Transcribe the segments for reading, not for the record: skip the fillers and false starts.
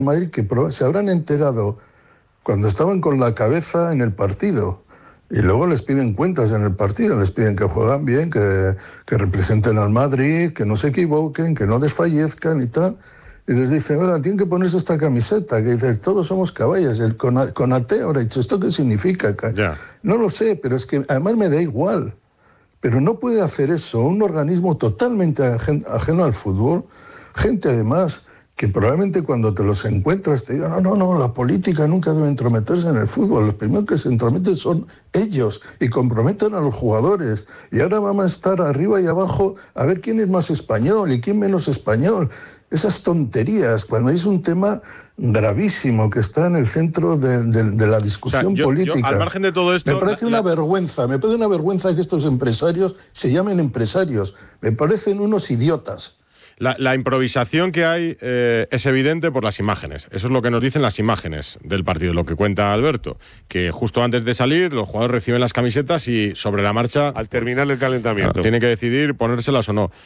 Madrid que se habrán enterado cuando estaban con la cabeza en el partido. Y luego les piden cuentas en el partido, les piden que juegan bien, que representen al Madrid, que no se equivoquen, que no desfallezcan y tal. Y les dicen, oiga, tienen que ponerse esta camiseta, que dice, todos somos caballas. El Conate ahora ha dicho, ¿esto qué significa? Ya. No lo sé, pero es que además me da igual. Pero no puede hacer eso un organismo totalmente ajeno al fútbol, gente además que probablemente cuando te los encuentras te digan, no, la política nunca debe entrometerse en el fútbol, los primeros que se entrometen son ellos y comprometen a los jugadores. Y ahora vamos a estar arriba y abajo a ver quién es más español y quién menos español. Esas tonterías, cuando es un tema gravísimo que está en el centro de la discusión política. Yo, al margen de todo esto... Me parece una vergüenza que estos empresarios se llamen empresarios. Me parecen unos idiotas. La improvisación que hay es evidente por las imágenes. Eso es lo que nos dicen las imágenes del partido, lo que cuenta Alberto. Que justo antes de salir, los jugadores reciben las camisetas y sobre la marcha... Al terminar el calentamiento. Claro, tienen que decidir ponérselas o no.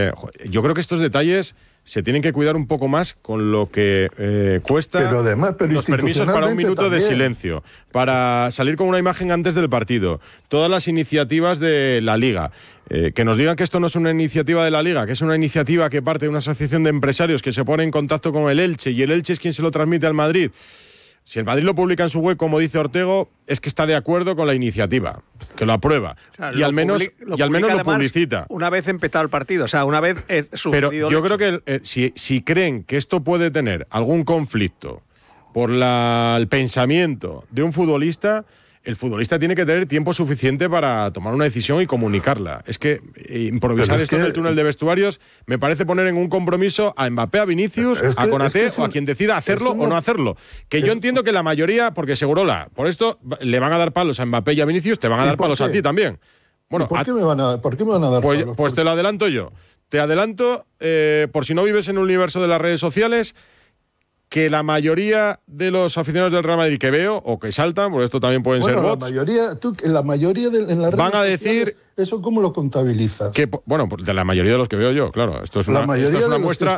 Yo creo que estos detalles se tienen que cuidar un poco más con lo que cuesta pero los permisos para un minuto también. De silencio, para salir con una imagen antes del partido, todas las iniciativas de la Liga. Que nos digan que esto no es una iniciativa de la Liga, que es una iniciativa que parte de una asociación de empresarios que se pone en contacto con el Elche y el Elche es quien se lo transmite al Madrid. Si el Madrid lo publica en su web, como dice Ortego, es que está de acuerdo con la iniciativa, que lo aprueba. Claro, y al menos lo publicita. Una vez empezado el partido, o sea, una vez sucedido. Pero yo creo que si creen que esto puede tener algún conflicto por el pensamiento de un futbolista, el futbolista tiene que tener tiempo suficiente para tomar una decisión y comunicarla. Es que improvisar esto en el túnel de vestuarios me parece poner en un compromiso a Mbappé, a Vinicius, a Konaté o a quien decida hacerlo o no hacerlo. Que yo entiendo que la mayoría, porque Segurola, por esto le van a dar palos a Mbappé y a Vinicius, te van a dar palos a ti también. Bueno, ¿Por qué me van a dar palos? Pues te lo adelanto yo. Te adelanto, por si no vives en el universo de las redes sociales, que la mayoría de los aficionados del Real Madrid que veo, o que saltan, porque esto también pueden ser bots, la mayoría en las redes van a decir... ¿Eso cómo lo contabilizas? Que, bueno, de la mayoría de los que veo yo, claro. Esto es una muestra...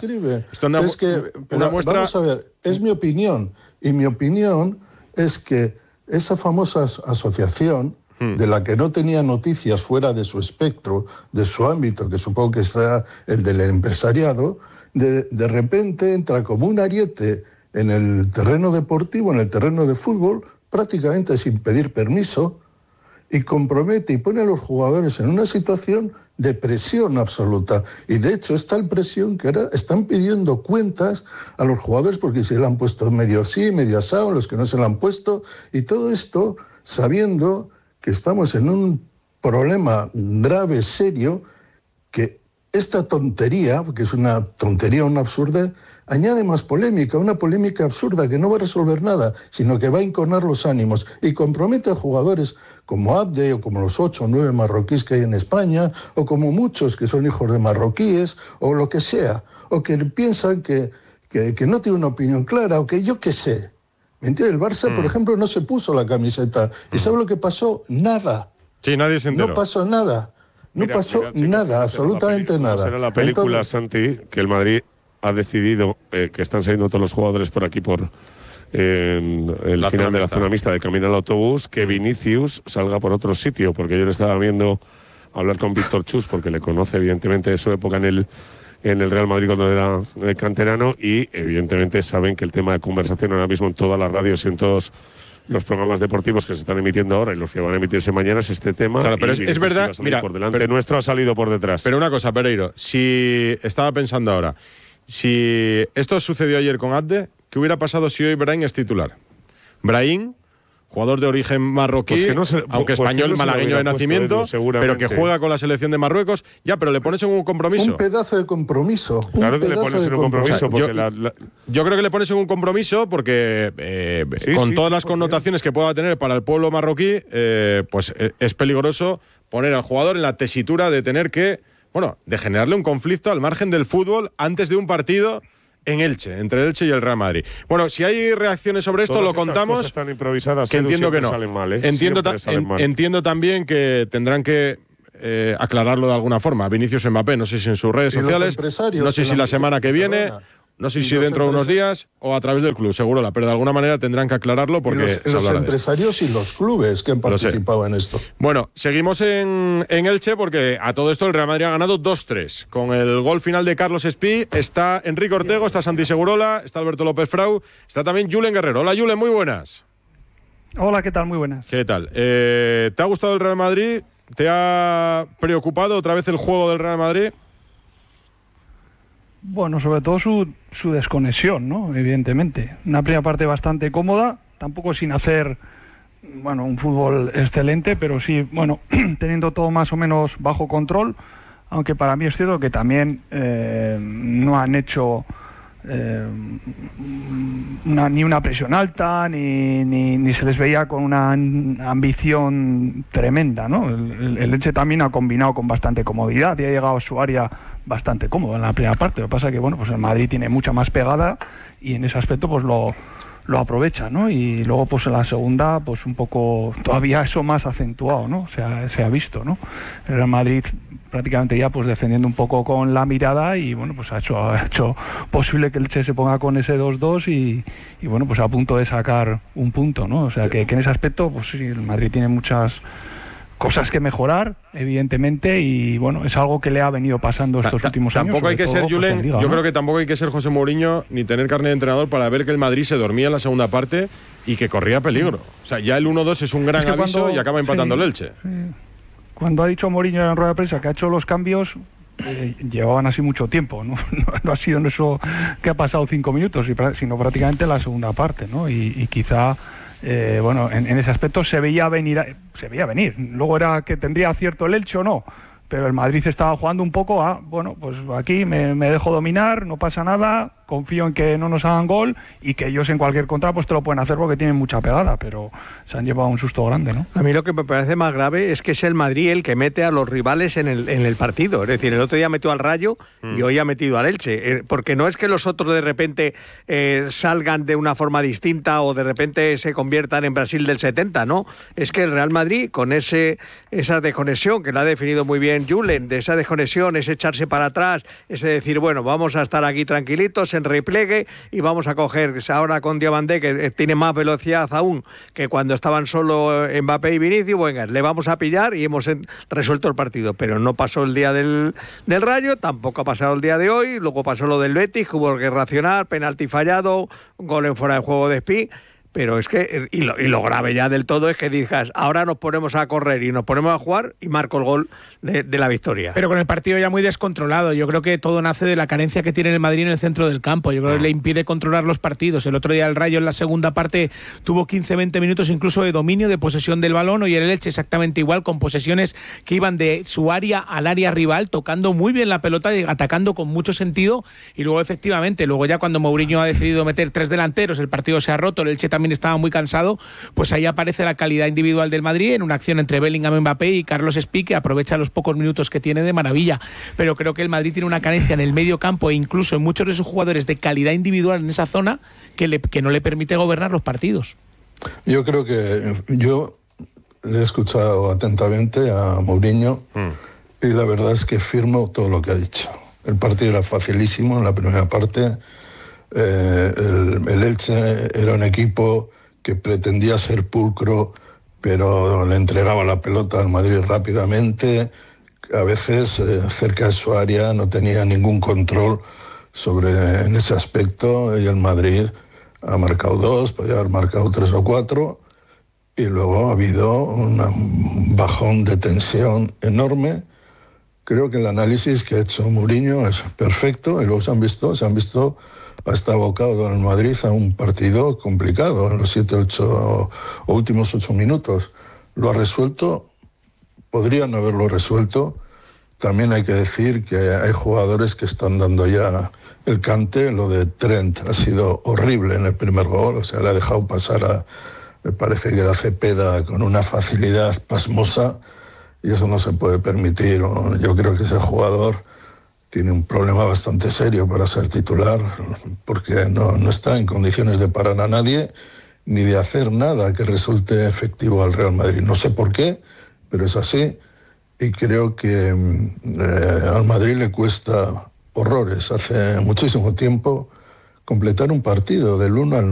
Vamos a ver, es mi opinión. Y mi opinión es que esa famosa asociación, de la que no tenía noticias fuera de su espectro, de su ámbito, que supongo que será el del empresariado, de repente entra como un ariete en el terreno deportivo, en el terreno de fútbol, prácticamente sin pedir permiso, y compromete y pone a los jugadores en una situación de presión absoluta. Y de hecho es tal presión que ahora están pidiendo cuentas a los jugadores porque se le han puesto medio sí, medio asado, los que no se le han puesto, y todo esto sabiendo que estamos en un problema grave, serio, que esta tontería, que es una tontería, una absurda, añade más polémica, una polémica absurda que no va a resolver nada, sino que va a enconar los ánimos y compromete a jugadores como Abde o como los 8 o 9 marroquíes que hay en España, o como muchos que son hijos de marroquíes, o lo que sea, o que piensan que no tienen una opinión clara, o que yo qué sé. ¿Me entiendes? El Barça, por ejemplo, no se puso la camiseta. ¿Y sabe lo que pasó? Nada. Sí, nadie se enteró. No pasó nada. No pasó nada, absolutamente nada. Será la película, Santi, que el Madrid ha decidido que están saliendo todos los jugadores por aquí por el final de la zona mixta de camino al autobús, que Vinicius salga por otro sitio, porque yo le estaba viendo hablar con Víctor Chus, porque le conoce evidentemente de su época en el Real Madrid cuando era canterano, y evidentemente saben que el tema de conversación ahora mismo en todas las radios y en todos los programas deportivos que se están emitiendo ahora y los que van a emitirse mañana es este tema. Claro, pero es verdad, mira, por delante nuestro ha salido por detrás. Pero una cosa, Pereiro, si estaba pensando ahora, si esto sucedió ayer con Abde, ¿qué hubiera pasado si hoy Brahim es titular? Brahim, jugador de origen marroquí, aunque español, malagueño de nacimiento, pero que juega con la selección de Marruecos, ya, pero le pones en un compromiso. Un pedazo de compromiso. Claro que le pones en un compromiso. Porque yo creo que le pones en un compromiso porque con todas las connotaciones que pueda tener para el pueblo marroquí, pues es peligroso poner al jugador en la tesitura de tener que, de generarle un conflicto al margen del fútbol antes de un partido en Elche, entre el Elche y el Real Madrid. Bueno, si hay reacciones sobre esto, lo contamos. Están improvisadas, que entiendo que no. Salen mal, entiendo también que tendrán que aclararlo de alguna forma. Vinicius Mbappé, no sé si en sus redes sociales, no sé si la semana que viene, No sé si dentro de unos días o a través del club, Segurola, pero de alguna manera tendrán que aclararlo porque los empresarios y los clubes que han participado en esto. Bueno, seguimos en Elche porque a todo esto el Real Madrid ha ganado 2-3. Con el gol final de Carlos Espí está Enrique Ortego, está Santi Segurola, está Alberto López Frau, está también Julen Guerrero. Hola Julen, muy buenas. Hola, ¿qué tal? Muy buenas. ¿Qué tal? ¿Te ha gustado el Real Madrid? ¿Te ha preocupado otra vez el juego del Real Madrid? Bueno, sobre todo su desconexión, ¿no? Evidentemente. Una primera parte bastante cómoda, tampoco sin hacer, bueno, un fútbol excelente, pero sí, bueno, teniendo todo más o menos bajo control, aunque para mí es cierto que también no han hecho ni una presión alta, ni se les veía con una ambición tremenda, ¿no? El Elche también ha combinado con bastante comodidad y ha llegado a su área bastante cómodo en la primera parte. Lo que pasa es que, bueno, pues el Madrid tiene mucha más pegada y en ese aspecto pues lo aprovecha, ¿no? Y luego pues en la segunda pues un poco todavía eso más acentuado, ¿no? Se ha visto, ¿no? El Real Madrid prácticamente ya pues defendiendo un poco con la mirada y bueno, pues ha hecho posible que el Elche se ponga con ese 2-2 y bueno, pues a punto de sacar un punto, ¿no? O sea que en ese aspecto pues sí, el Madrid tiene muchas cosas que mejorar, evidentemente, y bueno, es algo que le ha venido pasando estos últimos años. Tampoco hay que ser, Julen, yo creo que tampoco hay que ser José Mourinho ni tener carne de entrenador para ver que el Madrid se dormía en la segunda parte y que corría peligro. O sea, ya el 1-2 es un gran aviso y acaba empatando el Elche. Sí. Cuando ha dicho Mourinho en rueda de prensa que ha hecho los cambios, llevaban así mucho tiempo, ¿no? No ha sido eso que ha pasado 5 minutos, sino prácticamente la segunda parte, ¿no? Y quizá bueno, en ese aspecto se veía venir. Luego era que tendría acierto el Elche o no, pero el Madrid estaba jugando un poco a, bueno, pues aquí me dejo dominar, no pasa nada, confío en que no nos hagan gol y que ellos en cualquier contra pues te lo pueden hacer porque tienen mucha pegada, pero se han llevado un susto grande, ¿no? A mí lo que me parece más grave es que es el Madrid el que mete a los rivales en el partido. Es decir, el otro día metió al Rayo y hoy ha metido al Elche. Porque no es que los otros de repente salgan de una forma distinta o de repente se conviertan en Brasil del 70, ¿no? Es que el Real Madrid, con esa desconexión que la ha definido muy bien Julen, de esa desconexión, ese echarse para atrás, ese decir, bueno, vamos a estar aquí tranquilitos, en repliegue y vamos a coger ahora con Diabandé, que tiene más velocidad aún que cuando estaban solo Mbappé y Vinicius, bueno, le vamos a pillar y hemos resuelto el partido. Pero no pasó el día del Rayo, tampoco ha pasado el día de hoy, luego pasó lo del Betis, que hubo que racionar, penalti fallado, gol en fuera de juego de Espí. Pero es que, y lo grave ya del todo es que digas, ahora nos ponemos a correr y nos ponemos a jugar y marco el gol de la victoria. Pero con el partido ya muy descontrolado. Yo creo que todo nace de la carencia que tiene el Madrid en el centro del campo. Yo creo que le impide controlar los partidos. El otro día el Rayo en la segunda parte tuvo 15-20 minutos incluso de dominio, de posesión del balón, y el Elche exactamente igual, con posesiones que iban de su área al área rival, tocando muy bien la pelota y atacando con mucho sentido. Y luego efectivamente, ya cuando Mourinho ha decidido meter 3 delanteros, el partido se ha roto, el Elche también estaba muy cansado, pues ahí aparece la calidad individual del Madrid en una acción entre Bellingham, Mbappé y Carlos Espí, que aprovecha los pocos minutos que tiene de maravilla. Pero creo que el Madrid tiene una carencia en el medio campo e incluso en muchos de sus jugadores de calidad individual en esa zona que no le permite gobernar los partidos. Yo creo que yo le he escuchado atentamente a Mourinho y la verdad es que firmo todo lo que ha dicho. El partido era facilísimo en la primera parte. El Elche era un equipo que pretendía ser pulcro, pero le entregaba la pelota al Madrid rápidamente. A veces cerca de su área no tenía ningún control en ese aspecto, y el Madrid ha marcado 2, podía haber marcado 3 o 4, y luego ha habido un bajón de tensión enorme. Creo que el análisis que ha hecho Mourinho es perfecto, y luego se han visto hasta abocado en el Madrid a un partido complicado en los 7-8 o últimos 8 minutos. Lo ha resuelto, podrían haberlo resuelto. También hay que decir que hay jugadores que están dando ya el cante. Lo de Trent ha sido horrible en el primer gol, o sea, le ha dejado pasar me parece que a Cepeda con una facilidad pasmosa, y eso no se puede permitir. Yo creo que ese jugador tiene un problema bastante serio para ser titular, porque no está en condiciones de parar a nadie ni de hacer nada que resulte efectivo al Real Madrid. No sé por qué, pero es así, y creo que al Madrid le cuesta horrores. Hace muchísimo tiempo completar un partido del 1 al